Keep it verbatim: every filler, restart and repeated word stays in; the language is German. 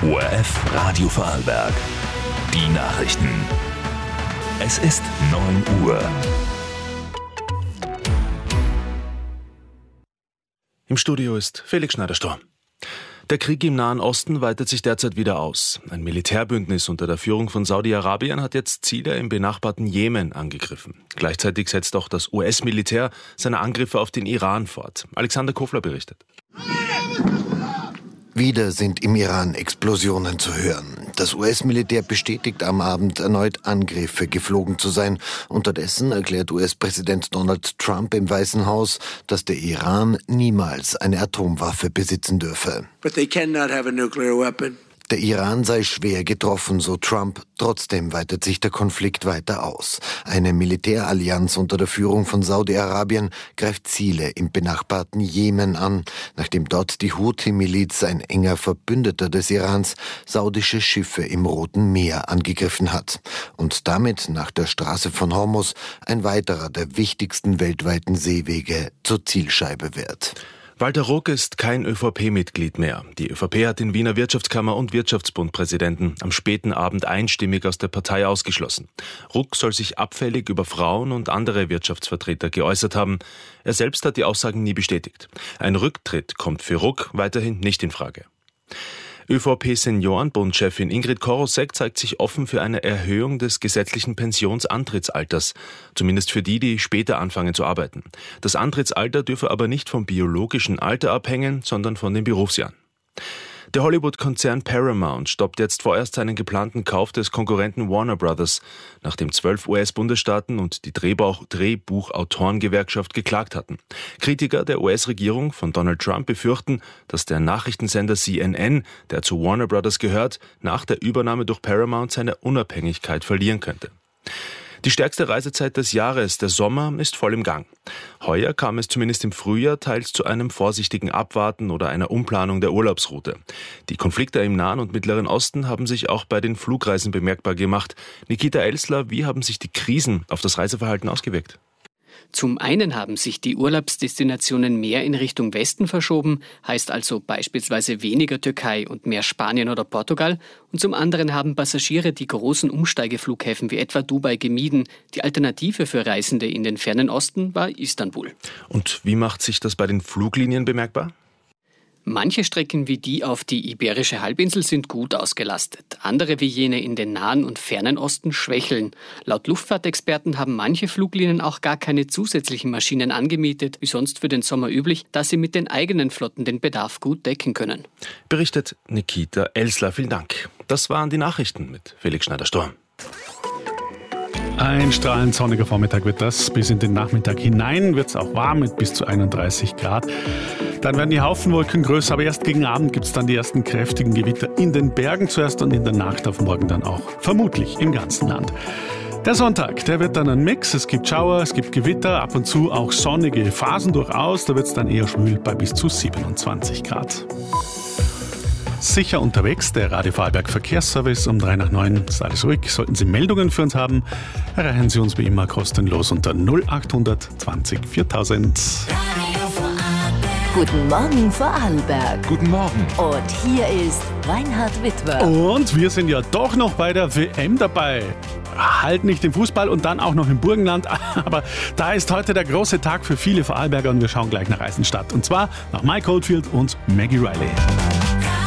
O R F Radio Vorarlberg. Die Nachrichten. Es ist neun Uhr. Im Studio ist Felix Schneider-Storm. Der Krieg im Nahen Osten weitet sich derzeit wieder aus. Ein Militärbündnis unter der Führung von Saudi-Arabien hat jetzt Ziele im benachbarten Jemen angegriffen. Gleichzeitig setzt auch das U S-Militär seine Angriffe auf den Iran fort. Alexander Kofler berichtet. Wieder sind im Iran Explosionen zu hören. Das U S-Militär bestätigt am Abend erneut Angriffe geflogen zu sein. Unterdessen erklärt U S-Präsident Donald Trump im Weißen Haus, dass der Iran niemals eine Atomwaffe besitzen dürfe. But they cannot have a nuclear weapon. Der Iran sei schwer getroffen, so Trump. Trotzdem weitet sich der Konflikt weiter aus. Eine Militärallianz unter der Führung von Saudi-Arabien greift Ziele im benachbarten Jemen an, nachdem dort die Houthi-Miliz, ein enger Verbündeter des Irans, saudische Schiffe im Roten Meer angegriffen hat. Und damit nach der Straße von Hormuz ein weiterer der wichtigsten weltweiten Seewege zur Zielscheibe wird. Walter Ruck ist kein Ö V P-Mitglied mehr. Die Ö V P hat den Wiener Wirtschaftskammer- und Wirtschaftsbund-Präsidenten am späten Abend einstimmig aus der Partei ausgeschlossen. Ruck soll sich abfällig über Frauen und andere Wirtschaftsvertreter geäußert haben. Er selbst hat die Aussagen nie bestätigt. Ein Rücktritt kommt für Ruck weiterhin nicht in Frage. Ö V P-Seniorenbund-Chefin Ingrid Korosek zeigt sich offen für eine Erhöhung des gesetzlichen Pensionsantrittsalters, zumindest für die, die später anfangen zu arbeiten. Das Antrittsalter dürfe aber nicht vom biologischen Alter abhängen, sondern von den Berufsjahren. Der Hollywood-Konzern Paramount stoppt jetzt vorerst seinen geplanten Kauf des Konkurrenten Warner Brothers, nachdem zwölf U S-Bundesstaaten und die Drehbuch- Drehbuchautorengewerkschaft geklagt hatten. Kritiker der U S-Regierung von Donald Trump befürchten, dass der Nachrichtensender C N N, der zu Warner Brothers gehört, nach der Übernahme durch Paramount seine Unabhängigkeit verlieren könnte. Die stärkste Reisezeit des Jahres, der Sommer, ist voll im Gang. Heuer kam es zumindest im Frühjahr teils zu einem vorsichtigen Abwarten oder einer Umplanung der Urlaubsroute. Die Konflikte im Nahen und Mittleren Osten haben sich auch bei den Flugreisen bemerkbar gemacht. Nikita Elsler, wie haben sich die Krisen auf das Reiseverhalten ausgewirkt? Zum einen haben sich die Urlaubsdestinationen mehr in Richtung Westen verschoben, heißt also beispielsweise weniger Türkei und mehr Spanien oder Portugal. Und zum anderen haben Passagiere die großen Umsteigeflughäfen wie etwa Dubai gemieden. Die Alternative für Reisende in den fernen Osten war Istanbul. Und wie macht sich das bei den Fluglinien bemerkbar? Manche Strecken wie die auf die Iberische Halbinsel sind gut ausgelastet. Andere wie jene in den Nahen und Fernen Osten schwächeln. Laut Luftfahrtexperten haben manche Fluglinien auch gar keine zusätzlichen Maschinen angemietet, wie sonst für den Sommer üblich, da sie mit den eigenen Flotten den Bedarf gut decken können. Berichtet Nikita Elsler. Vielen Dank. Das waren die Nachrichten mit Felix Schneider-Storm. Ein strahlend sonniger Vormittag wird das. Bis in den Nachmittag hinein wird es auch warm mit bis zu einunddreißig Grad. Dann werden die Haufenwolken größer, aber erst gegen Abend gibt es dann die ersten kräftigen Gewitter in den Bergen zuerst und in der Nacht auf morgen dann auch vermutlich im ganzen Land. Der Sonntag, der wird dann ein Mix. Es gibt Schauer, es gibt Gewitter, ab und zu auch sonnige Phasen durchaus. Da wird es dann eher schwül bei bis zu siebenundzwanzig Grad. Sicher unterwegs, der Radio Vorarlberg Verkehrsservice um drei nach neun. Ist alles ruhig. Sollten Sie Meldungen für uns haben, erreichen Sie uns wie immer kostenlos unter null achthundert zwanzig viertausend. Guten Morgen Vorarlberg. Guten Morgen. Und hier ist Reinhard Witwer. Und wir sind ja doch noch bei der W M dabei. Halt nicht im Fußball und dann auch noch im Burgenland. Aber da ist heute der große Tag für viele Vorarlberger und wir schauen gleich nach Eisenstadt. Und zwar nach Mike Oldfield und Maggie Riley.